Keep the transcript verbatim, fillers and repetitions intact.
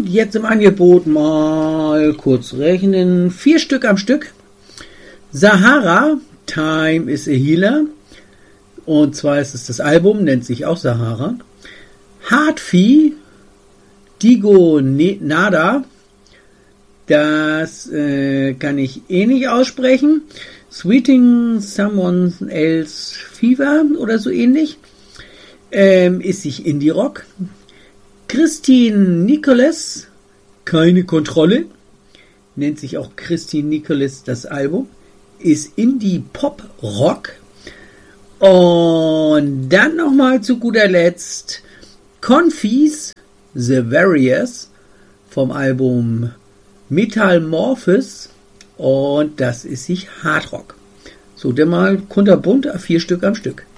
Und jetzt im Angebot mal kurz rechnen. Vier Stück am Stück. Sahara, Time is a Healer. Und zwar ist es das Album, nennt sich auch Sahara. Hardfee, Digo Nada. Das äh, kann ich eh nicht aussprechen. Sweeting Someone Else Fever oder so ähnlich. Ähm, ist sich Indie-Rock. Christine Nicholas, keine Kontrolle. Nennt sich auch Christine Nicholas das Album. Ist Indie-Pop-Rock. Und dann nochmal zu guter Letzt Confis The Various vom Album Metamorphosis. Und das ist sich Hardrock. So, der mal kunterbunt, vier Stück am Stück.